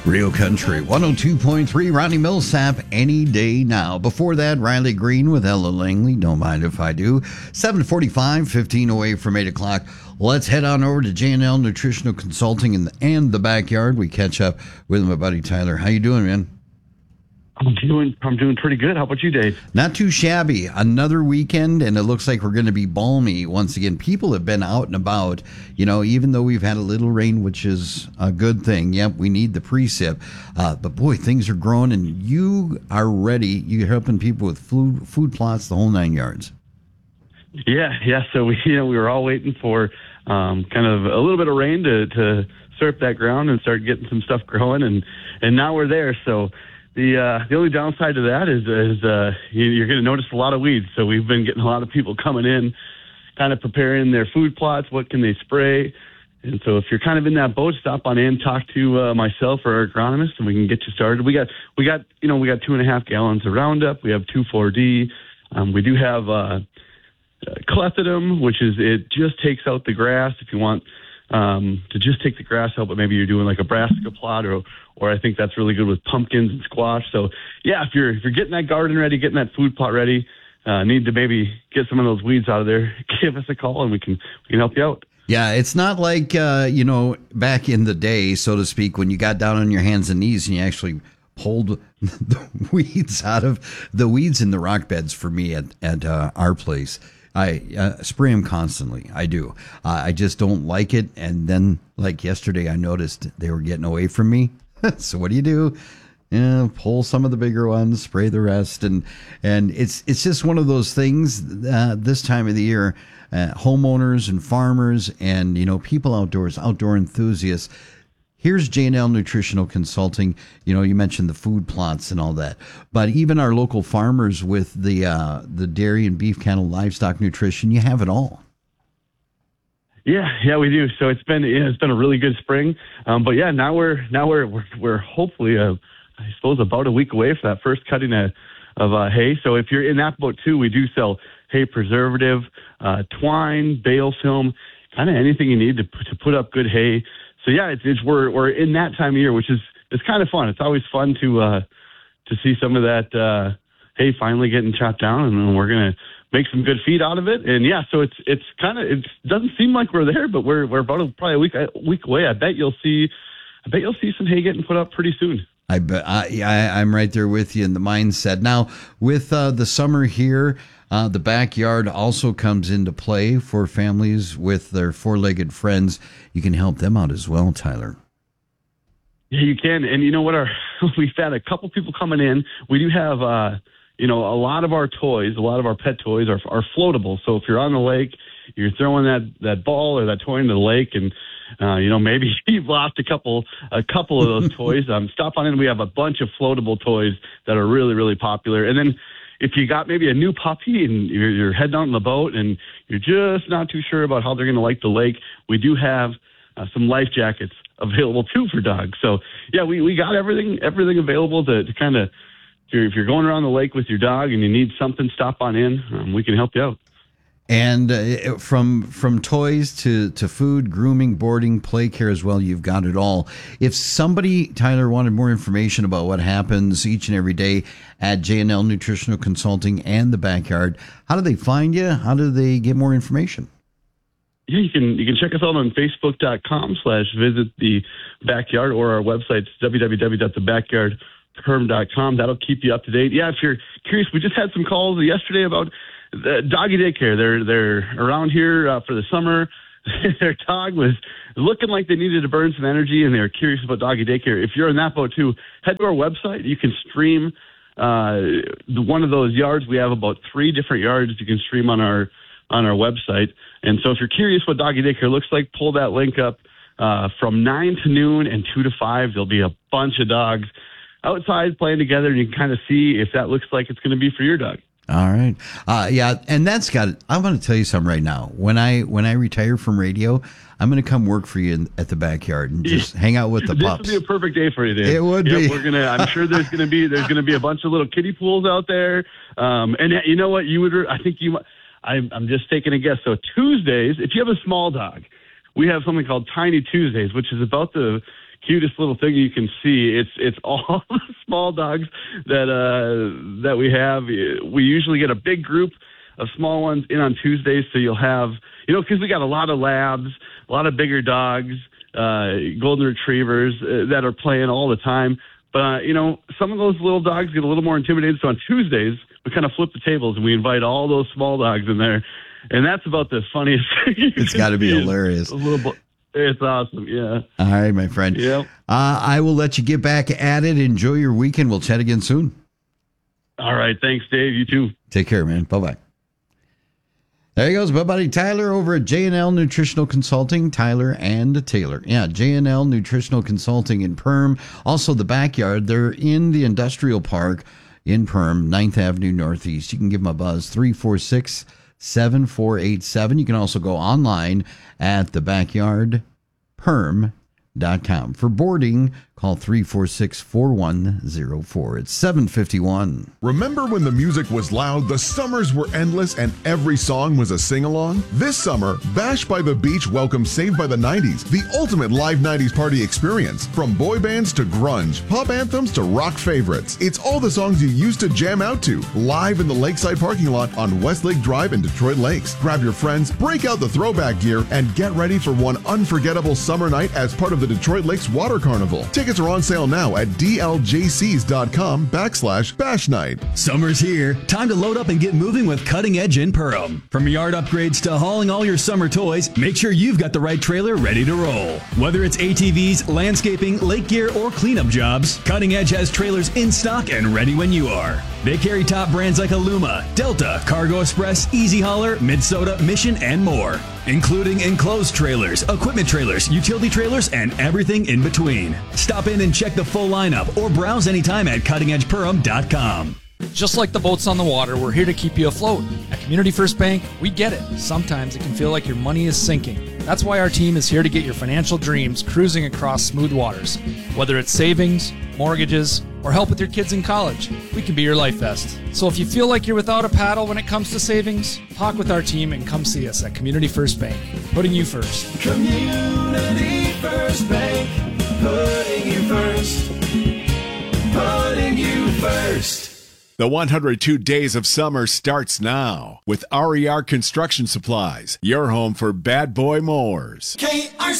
Real Country 102.3, Ronnie Millsap, Any Day Now. Before that, Riley Green with Ella Langley, Don't Mind If I Do. 7:45, 15 away from 8 o'clock. Let's head on over to J&L Nutritional Consulting and the Backyard. We catch up with my buddy Tyler. How you doing, man? I'm doing pretty good. How about you, Dave? Not too shabby. Another weekend, and it looks like we're going to be balmy once again. People have been out and about, even though we've had a little rain, which is a good thing. Yep, we need the precip. But boy, things are growing, and you are ready. You're helping people with food plots, the whole 9 yards. Yeah. So we were all waiting for kind of a little bit of rain to surf that ground and start getting some stuff growing, and now we're there. So. The only downside to that is you're going to notice a lot of weeds. So we've been getting a lot of people coming in, kind of preparing their food plots. What can they spray? And so if you're kind of in that boat, stop on in, talk to myself or our agronomist, and we can get you started. We got 2.5 gallons of Roundup. We have 2,4-D. We do have clethodim, which is it just takes out the grass. If you want to just take the grass out, but maybe you're doing like a brassica plot, or I think that's really good with pumpkins and squash. So yeah, if you're getting that garden ready, getting that food plot ready, need to maybe get some of those weeds out of there, give us a call and we can help you out. Yeah, it's not like back in the day, so to speak, when you got down on your hands and knees and you actually pulled the weeds out of the weeds in the rock beds. For me at our place, I spray them constantly. I do. I just don't like it. And then, like yesterday, I noticed they were getting away from me. So what do? Pull some of the bigger ones, spray the rest, and it's just one of those things. This time of the year, homeowners and farmers and people outdoors, outdoor enthusiasts. Here's J&L Nutritional Consulting. You mentioned the food plots and all that, but even our local farmers with the dairy and beef, cattle, livestock nutrition, you have it all. Yeah, we do. So it's been a really good spring. But yeah, now we're hopefully I suppose about a week away for that first cutting of hay. So if you're in that boat too, we do sell hay preservative, twine, bale film, kind of anything you need to put up good hay. So yeah, we're in that time of year, which is kind of fun. It's always fun to see some of that hay finally getting chopped down, and we're gonna make some good feed out of it. And yeah, so it doesn't seem like we're there, but we're about probably a week away. I bet you'll see some hay getting put up pretty soon. I bet I'm right there with you in the mindset. Now with the summer here, the backyard also comes into play for families with their four-legged friends. You can help them out as well, Tyler. Yeah, you can. And you know what? We've had a couple people coming in. We do have a lot of our toys, a lot of our pet toys are floatable. So if you're on the lake, you're throwing that ball or that toy into the lake, and maybe you've lost a couple of those toys. Stop on in. We have a bunch of floatable toys that are really, really popular. And then if you got maybe a new puppy and you're heading out on the boat and you're just not too sure about how they're going to like the lake, we do have some life jackets available too for dogs. So yeah, we got everything available to kind of. If you're going around the lake with your dog and you need something, stop on in. We can help you out. And from toys to food, grooming, boarding, play care as well, you've got it all. If somebody, Tyler, wanted more information about what happens each and every day at J&L Nutritional Consulting and the Backyard, how do they find you? How do they get more information? Yeah, you can check us out on Facebook.com/visit the backyard, or our website, www.thebackyardperm.com. That'll keep you up to date. Yeah, if you're curious, we just had some calls yesterday about the doggy daycare. They're around here for the summer. Their dog was looking like they needed to burn some energy, and they were curious about doggy daycare. If you're in that boat too, head to our website. You can stream one of those yards. We have about 3 different yards you can stream on our website. And so if you're curious what doggy daycare looks like, pull that link up. From 9 to noon and 2 to 5, there'll be a bunch of dogs outside playing together, and you can kind of see if that looks like it's going to be for your dog. All right. Yeah, and I'm going to tell you something right now. When I retire from radio, I'm going to come work for you at the Backyard and just hang out with the pups. This would be a perfect day for you, Dave. It would be. I'm sure there's going to be a bunch of little kiddie pools out there. And you know what? I'm just taking a guess. So Tuesdays, if you have a small dog, we have something called Tiny Tuesdays, which is about the cutest little thing you can see. It's all the small dogs that we have. We usually get a big group of small ones in on Tuesdays, so you'll have, because we got a lot of labs, a lot of bigger dogs, golden retrievers that are playing all the time. But, some of those little dogs get a little more intimidated. So on Tuesdays, we kind of flip the tables and we invite all those small dogs in there. And that's about the funniest thing. It's got to be hilarious. It's awesome, yeah. All right, my friend. Yep. I will let you get back at it. Enjoy your weekend. We'll chat again soon. All right. Thanks, Dave. You too. Take care, man. Bye-bye. There he goes, my buddy Tyler over at J&L Nutritional Consulting. Tyler and Taylor. Yeah, J&L Nutritional Consulting in Perm. Also the Backyard. They're in the industrial park in Perm, 9th Avenue Northeast. You can give them a buzz, 346-7487. You can also go online at thebackyardperm.com. For boarding, call 346-4104. It's 7:51. Remember when the music was loud, the summers were endless, and every song was a sing-along? This summer, Bash by the Beach welcomes Saved by the 90s, the ultimate live 90s party experience. From boy bands to grunge, pop anthems to rock favorites. It's all the songs you used to jam out to, live in the Lakeside parking lot on Westlake Drive in Detroit Lakes. Grab your friends, break out the throwback gear, and get ready for one unforgettable summer night as part of the Detroit Lakes Water Carnival. Tickets are on sale now at dljcs.com/Bash Night. Summer's here. Time to load up and get moving with Cutting Edge in Perham. From yard upgrades to hauling all your summer toys, make sure you've got the right trailer ready to roll. Whether it's ATVs, landscaping, lake gear, or cleanup jobs, Cutting Edge has trailers in stock and ready when you are. They carry top brands like Aluma, Delta, Cargo Express, Easy Hauler, Minnesota, Mission, and more, including enclosed trailers, equipment trailers, utility trailers, and everything in between. Stop in and check the full lineup or browse anytime at cuttingedgeperham.com. Just like the boats on the water, we're here to keep you afloat. At Community First Bank, we get it. Sometimes it can feel like your money is sinking. That's why our team is here to get your financial dreams cruising across smooth waters. Whether it's savings, mortgages, or help with your kids in college, we can be your life vest. So if you feel like you're without a paddle when it comes to savings, talk with our team and come see us at Community First Bank, putting you first. Community First Bank, putting you first. Putting you first. The 102 Days of Summer starts now with RER Construction Supplies, your home for bad boy mowers. KFMO.